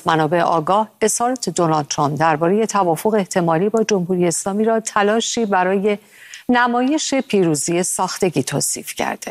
منابع آگاه اظهارات دونالد ترامپ درباره توافق احتمالی با جمهوری اسلامی را تلاشی برای نمایش پیروزی ساختگی توصیف کرده.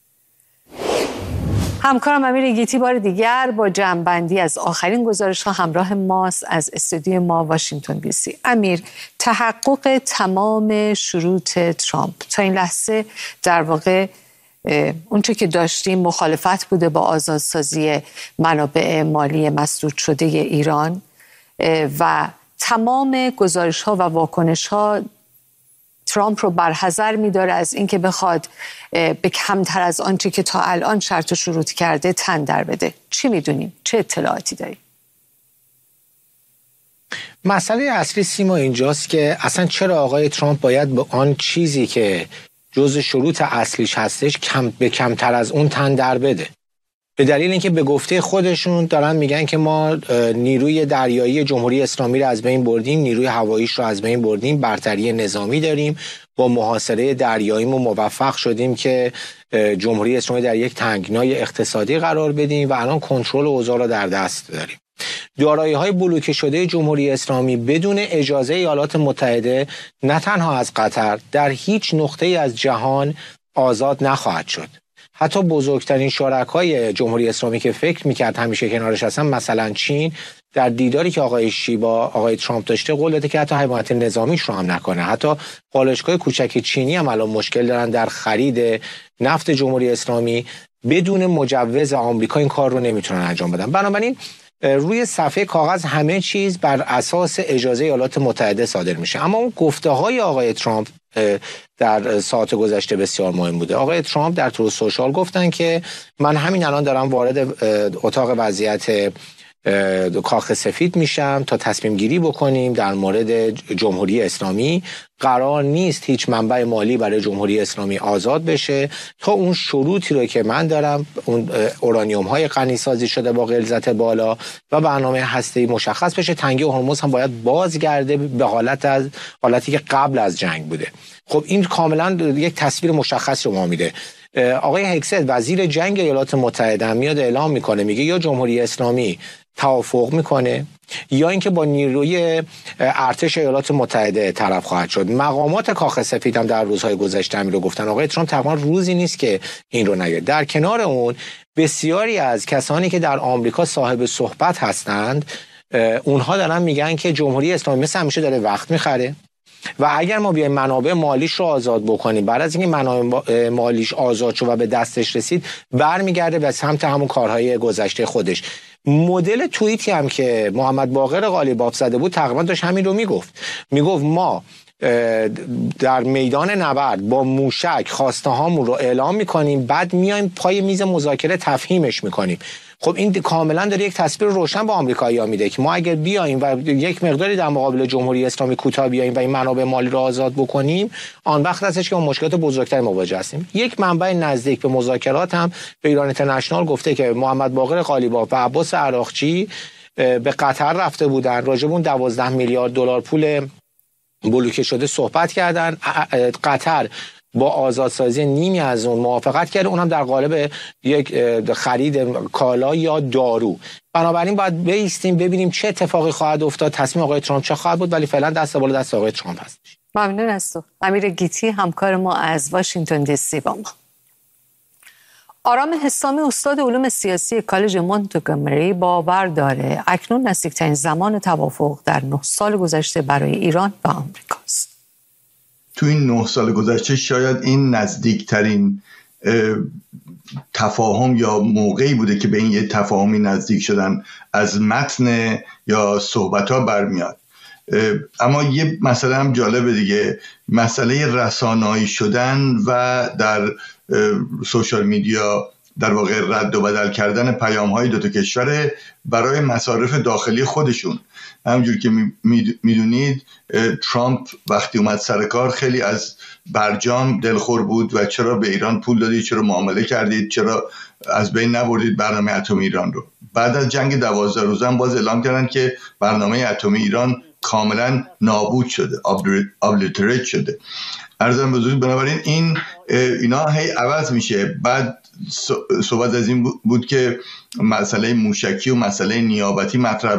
همکارم امیر گیتی بار دیگر با جمع‌بندی از آخرین گزارش‌ها همراه ماست از استودیوی ما واشنگتن دی سی. امیر، تحقق تمام شروط ترامپ تا این لحظه در واقع اونچه که داشتیم مخالفت بوده با آزادسازی منابع مالی مسدود شده ایران و تمام گزارش‌ها و واکنش‌ها ترامپ رو برحذر می‌داره از اینکه بخواد به کمتر از آنچه که تا الان شرط و شروط کرده تن در بده. چی می‌دونیم؟ چه اطلاعاتی داریم؟ مسئله اصلی سیما اینجاست که اصلا چرا آقای ترامپ باید به آن چیزی که جزء شروط اصلیش هستش به کمتر از اون تن در بده. به دلیل اینکه به گفته خودشون دارن میگن که ما نیروی دریایی جمهوری اسلامی رو از بین بردیم، نیروی هواییش رو از بین بردیم، برتری نظامی داریم، با محاصره دریاییمون موفق شدیم که جمهوری اسلامی در یک تنگنای اقتصادی قرار بدیم و الان کنترل اوضاع رو در دست داریم. دارایی‌های بلوکه شده جمهوری اسلامی بدون اجازه ایالات متحده نه تنها از قطر در هیچ نقطه‌ای از جهان آزاد نخواهد شد. حتی بزرگترین شرکای جمهوری اسلامی که فکر میکرد همیشه کنارش هستن، مثلا چین، در دیداری که آقای شی با آقای ترامپ داشته قول داده که حتی حمایت نظامیش رو هم نکنه. حتی پالایشگاه کوچک چینی هم الان مشکل دارن در خرید نفت جمهوری اسلامی، بدون مجوز آمریکا این کار رو نمیتونن انجام بدن. بنابراین روی صفحه کاغذ همه چیز بر اساس اجازه ایالات متحده صادر میشه، اما اون گفته‌های آقای ترامپ در ساعت گذشته بسیار مهم بوده. آقای ترامپ در تروث سوشال گفتن که من همین الان دارم وارد اتاق وضعیت کاخ سفید میشم تا تصمیم گیری بکنیم در مورد جمهوری اسلامی. قرار نیست هیچ منبع مالی برای جمهوری اسلامی آزاد بشه تا اون شروطی رو که من دارم، اون اورانیوم های غنی سازی شده با غلظت بالا و برنامه هسته‌ای مشخص بشه. تنگه هرمز هم باید بازگرده به حالتی که قبل از جنگ بوده. خب این کاملا یک تصویر مشخص رو ما میده. آقای هکست وزیر جنگ ایالات متحده میاد اعلام میکنه، میگه یا جمهوری اسلامی توافق میکنه یا اینکه با نیروی ارتش ایالات متحده طرف خواهد شد. مقامات کاخ سفید هم در روزهای گذشته همین رو گفتن. آقای ترامپ تقریبا روزی نیست که این رو نگه. در کنار اون بسیاری از کسانی که در آمریکا صاحب صحبت هستند، اونها دارن میگن که جمهوری اسلامی مثل همیشه داره وقت میخره و اگر ما بیایم منابع مالیش رو آزاد بکنیم، بعد از اینکه منابع مالیش آزاد شد و به دستش رسید، برمیگرده به سمت همون کارهای گذشته خودش. مدل توییتی هم که محمد باقر قالیباف زده بود تقریبا داشت همین رو میگفت ما در میدان نبرد با موشک خواسته هامون رو اعلام میکنیم، بعد میایم پای میز مذاکره تفهیمش میکنیم. خب این کاملا داره یک تصویر روشن با آمریکایی‌ها میده که ما اگر بیایم و یک مقداری در مقابل جمهوری اسلامی کوتاه بیایم و این منابع مالی رو آزاد بکنیم، آن وقت هستش که با مشکلات بزرگتری مواجه هستیم. یک منبع نزدیک به مذاکرات هم به ایران اینترنشنال گفته که محمد باقر قالیباف و عباس عراقچی به قطر رفته بودن، راجع به اون 12 میلیارد دلار پول بلوکه شده صحبت کردن. قطر با آزادسازی نیمی از اون موافقت کرده، اونم در قالب یک خرید کالا یا دارو. بنابراین باید بایستیم ببینیم چه اتفاقی خواهد افتاد، تصمیم آقای ترامپ چه خواهد بود، ولی فعلا دست بالا دست آقای ترامپ هست. ممنون از تو امیر گیتی، همکار ما از واشنگتن دی سی با ما. آرام حسامی استاد علوم سیاسی کالج مونتگومری باور داره اکنون نزدیکترین زمان توافق در 9 سال گذشته برای ایران و آمریکاست. تو این 9 سال گذشته شاید این نزدیکترین تفاهم یا موقعی بوده که به این یه تفاهمی نزدیک شدن از متن یا صحبت‌ها برمیاد. اما یه مسئله هم جالبه دیگه، مسئله رسانه‌ای شدن و در سوشال میدیا در واقع رد و بدل کردن پیام‌های دو تا کشور برای مصارف داخلی خودشون. همونجور که میدونید ترامپ وقتی اومد سر کار خیلی از برجام دلخور بود و چرا به ایران پول دادید، چرا معامله کردید، چرا از بین نبردید برنامه اتمی ایران رو. بعد از جنگ 12 روزه هم باز اعلام کردن که برنامه اتمی ایران کاملا نابود شده، ابلیتریت شده. عرضم به حضور، بنابراین اینا هی عوض میشه. بعد صحبت از این بود که مسئله موشکی و مسئله نیابتی مطرح